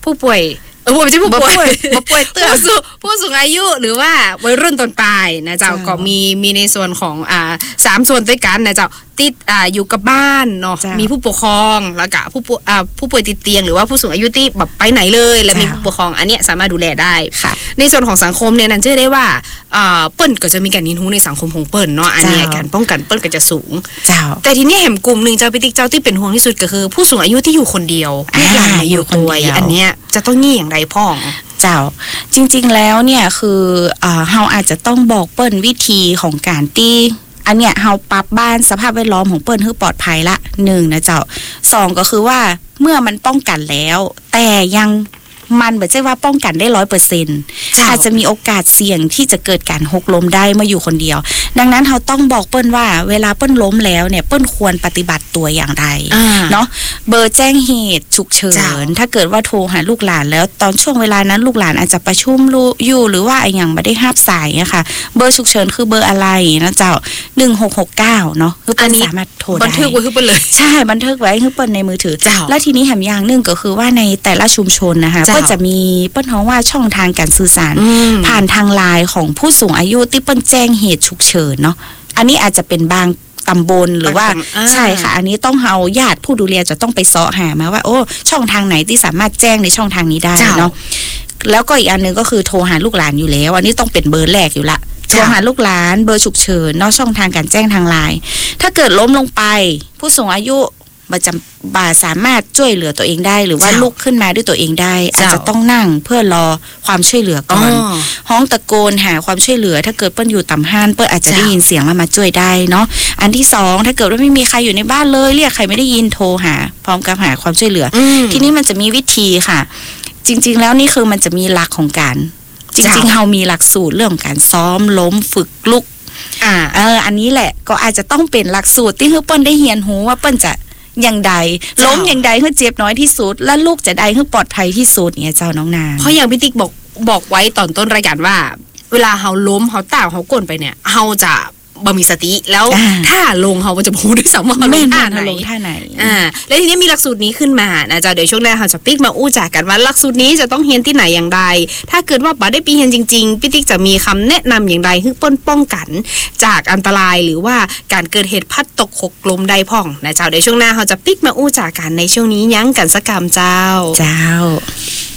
ผู้ป่วยไม่ใช่ผู้ป่วยเตือนผู้สูงอายุหรือว่าวัยรุ่นต้นปลายนะเจ้าก็มีในส่วนของ3ส่วนด้วยกันนะเจ้าติดอยู่กับบ้านเนาะมีผู้ปกครองแล้วก็ผู้ป่วยติดเตียงหรือว่าผู้สูงอายุที่แบบไปไหนเลยแล้วมีผู้ปกครองอันเนี้ยสามารถดูแลได้ในส่วนของสังคมเนี่ยนั่นเชื่อได้ว่าเปิ้นก็จะมีการยินหูในสังคมของเปิ้นเนาะอันเนี้ยการป้องกันเปิ้นก็จะสูงแต่ทีนี้แหมกลุ่มนึงเจ้าพิติกเจ้าที่เป็นห่วงที่สุดก็คือผู้สูงอายุที่อยู่คนเดียวลูกหลานอยู่ตัวอันเนี้ยจะต้องงี้อย่างไรพ่องเจ้าจริงๆแล้วเนี่ยคือเฮาอาจจะต้องบอกเปิ้นวิธีของการตีอันเนี้ยเฮาปรับบ้านสภาพแวดล้อมของเปิ้นให้ปลอดภัยละ1นะเจ้า2ก็คือว่าเมื่อมันป้องกันแล้วแต่ยังมันแบบใช่ว่าป้องกันได้ 100% อาจจะมีโอกาสเสี่ยงที่จะเกิดการหกล้มได้มาอยู่คนเดียวดังนั้นเราต้องบอกเปิ้นว่าเวลาเปิ้นล้มแล้วเนี่ยเปิ้นควรปฏิบัติตัวอย่างไรเนาะเบอร์แจ้งเหตุฉุกเฉินถ้าเกิดว่าโทรหาลูกหลานแล้วตอนช่วงเวลานั้นลูกหลานอาจจะประชุมอยู่หรือว่าอย่างไม่ได้รับสายอะค่ะเบอร์ฉุกเฉินคือเบอร์อะไรนะเจ้า1669เนาะคือเปิ้นสามารถโทรได้บันทึกไว้คือเปิ้นเลยใช่บันทึกไว้คือเปิ้นในมือถือแล้วทีนี้แถมอย่างนึงก็คือว่าในแต่ละชุมชนนะคะก็จะมีเปิ้นฮ้องว่าช่องทางการสื่อสารผ่านทางไลน์ของผู้สูงอายุที่เปิ้นแจ้งเหตุฉุกเฉินเนาะอันนี้อาจจะเป็นบางตำบลหรือว่าใช่ค่ะอันนี้ต้องเฮาญาติผู้ดูแลจะต้องไปเสาะหามาว่าโอ้ช่องทางไหนที่สามารถแจ้งในช่องทางนี้ได้เนาะแล้วก็อีกอันนึงก็คือโทรหาลูกหลานอยู่แล้วอันนี้ต้องเป็นเบอร์แรกอยู่ละโทรหาลูกหลานเบอร์ฉุกเฉินเนาะช่องทางการแจ้งทางไลน์ถ้าเกิดล้มลงไปผู้สูงอายุบ่สามารถช่วยเหลือตัวเองได้หรือว่าลุกขึ้นมาด้วยตัวเองได้อาจจะต้องนั่งเพื่อรอความช่วยเหลือก่อนห้องตะโกนหาความช่วยเหลือถ้าเกิดเปิ้นอยู่ต่ำห้านเปิ้นอาจจะได้ยินเสียงแล้วมาช่วยได้เนาะอันที่2ถ้าเกิดว่าไม่มีใครอยู่ในบ้านเลยเรียกใครไม่ได้ยินโทรหาพร้อมกับหาความช่วยเหลือทีนี้มันจะมีวิธีค่ะจริงๆแล้วนี่คือมันจะมีหลักของการจริงๆเฮามีหลักสูตรเรื่องการซ้อมล้มฝึกลุกอันนี้แหละก็อาจจะต้องเป็นหลักสูตรที่เปิ้นได้เรียนรู้ว่าเปิ้นจะอย่างใดล้มอย่างใดให้เจ็บน้อยที่สุดและลูกจะได้ให้ปลอดภัยที่สุดเนี่ยเจ้าน้องนางเพราะอย่างพี่ติ๊กบอกไว้ตอนต้นรายการว่าเวลาเฮาล้มเฮาต่างเฮากลนไปเนี่ยเฮาจะบ่มีสติแล้วถ้าลงเฮาจะพูดด้วยซ้ำว่าลงท่าไหนแล้วทีนี้มีหลักสูตรนี้ขึ้นมานะเจ้าเดี๋ยวช่วงหน้าเฮาจะปิ๊กมาอู้จากกันว่าหลักสูตรนี้จะต้องเรียนที่ไหนอย่างไรถ้าเกิดว่าบ่ได้ไปเรียนจริงๆพี่ติ๊กจะมีคำแนะนำอย่างไรให้ป้องกันจากอันตรายหรือว่าการเกิดเหตุพัดตกหกล้มได้พ่องนะเจ้าเดี๋ยวช่วงหน้าเฮาจะปิ๊กมาอู้จากกันในช่วงนี้ยั้งกันสักกรรมเจ้า